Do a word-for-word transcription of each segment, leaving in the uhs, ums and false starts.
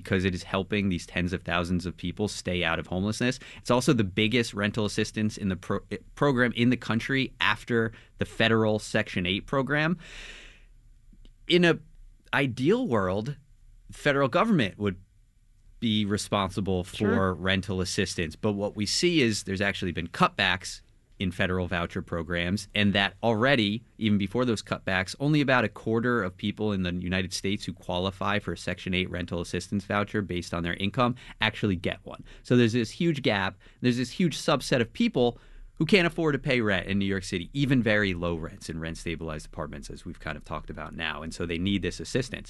because it is helping these tens of thousands of people stay out of homelessness. It's also the biggest rental assistance in the pro- program in the country after the federal Section eight program. In a ideal world, federal government would be responsible for Sure. rental assistance. But what we see is there's actually been cutbacks in federal voucher programs, and that already, even before those cutbacks, only about a quarter of people in the United States who qualify for a Section eight rental assistance voucher based on their income actually get one. So there's this huge gap. There's this huge subset of people who can't afford to pay rent in New York City, even very low rents in rent-stabilized apartments, as we've kind of talked about now. And so they need this assistance.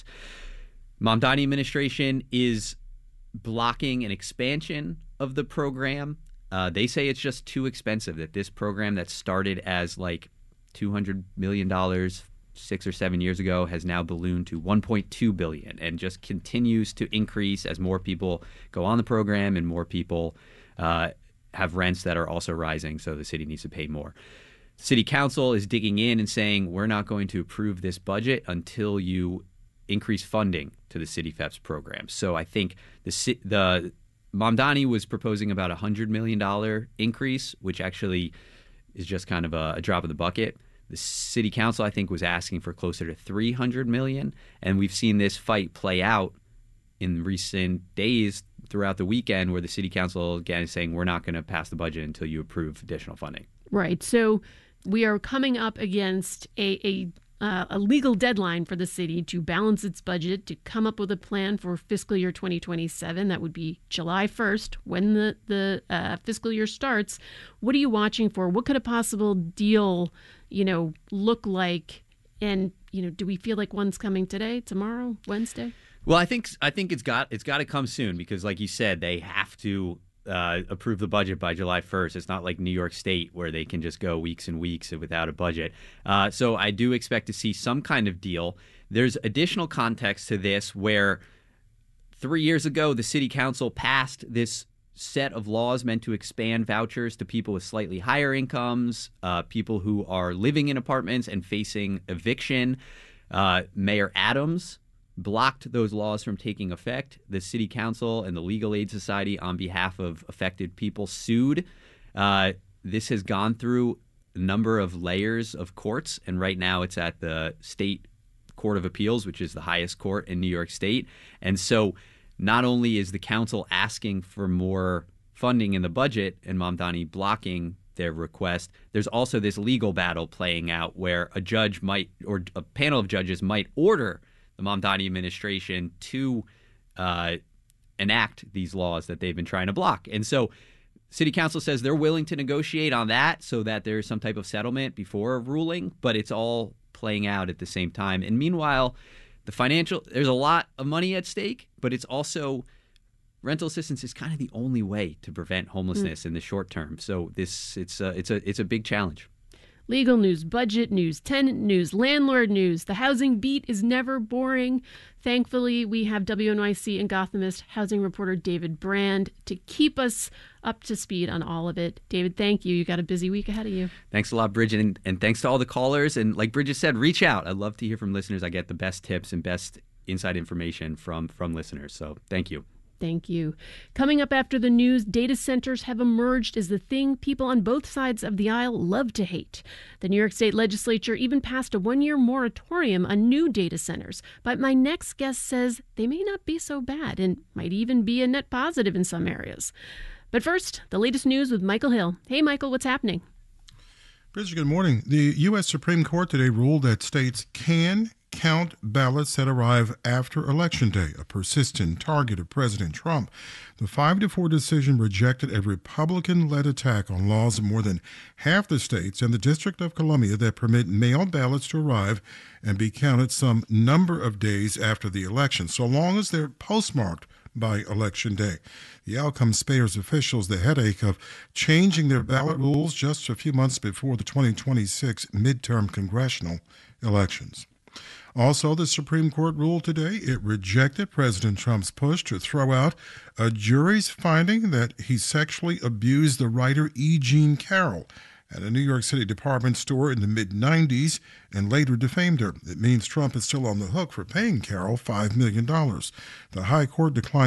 Mamdani administration is blocking an expansion of the program. Uh, they say it's just too expensive, that this program that started as like two hundred million dollars six or seven years ago has now ballooned to one point two billion dollars and just continues to increase as more people go on the program and more people uh, have rents that are also rising, so the city needs to pay more. City Council is digging in and saying, we're not going to approve this budget until you increase funding to the City F E P S program. So I think the the Mamdani was proposing about a one hundred million dollars increase, which actually is just kind of a, a drop in the bucket. The City Council, I think, was asking for closer to three hundred million dollars, and we've seen this fight play out in recent days throughout the weekend, where the City Council again is saying, we're not going to pass the budget until you approve additional funding. Right. So we are coming up against a, a uh, a legal deadline for the city to balance its budget, to come up with a plan for fiscal year twenty twenty-seven. That would be July first, when the, the uh, fiscal year starts. What are you watching for? What could a possible deal, you know, look like? And, you know, do we feel like one's coming today, tomorrow, Wednesday? Well, I think I think it's got it's got to come soon, because, like you said, they have to uh, approve the budget by July first. It's not like New York State, where they can just go weeks and weeks without a budget. Uh, so I do expect to see some kind of deal. There's additional context to this, where three years ago the City Council passed this set of laws meant to expand vouchers to people with slightly higher incomes, uh, people who are living in apartments and facing eviction. Uh, Mayor Adams blocked those laws from taking effect. The City Council and the Legal Aid Society, on behalf of affected people, sued. Uh, this has gone through a number of layers of courts, and right now it's at the State Court of Appeals, which is the highest court in New York State. And so not only is the council asking for more funding in the budget and Mamdani blocking their request, there's also this legal battle playing out where a judge might, or a panel of judges might, order the Mamdani administration to uh, enact these laws that they've been trying to block. And so City Council says they're willing to negotiate on that so that there's some type of settlement before a ruling, but it's all playing out at the same time. And meanwhile, the financial, there's a lot of money at stake, but it's also, rental assistance is kind of the only way to prevent homelessness mm. in the short term. So this, it's a, it's a, it's a big challenge. Legal news, budget news, tenant news, landlord news. The housing beat is never boring. Thankfully, we have W N Y C and Gothamist housing reporter David Brand to keep us up to speed on all of it. David, thank you. You got a busy week ahead of you. Thanks a lot, Bridget, and, and thanks to all the callers. And like Bridget said, reach out. I'd love to hear from listeners. I get the best tips and best inside information from, from listeners. So thank you. Thank you. Coming up after the news, data centers have emerged as the thing people on both sides of the aisle love to hate. The New York State Legislature even passed a one-year moratorium on new data centers. But my next guest says they may not be so bad and might even be a net positive in some areas. But first, the latest news with Michael Hill. Hey, Michael, what's happening? Bridget, good morning. The U S Supreme Court today ruled that states can count ballots that arrive after Election Day, a persistent target of President Trump. The five to four decision rejected a Republican-led attack on laws in more than half the states and the District of Columbia that permit mail ballots to arrive and be counted some number of days after the election, so long as they're postmarked by Election Day. The outcome spares officials the headache of changing their ballot rules just a few months before the twenty twenty-six midterm congressional elections. Also, the Supreme Court ruled today it rejected President Trump's push to throw out a jury's finding that he sexually abused the writer E. Jean Carroll at a New York City department store in the mid nineties and later defamed her. It means Trump is still on the hook for paying Carroll five million dollars. The High Court declined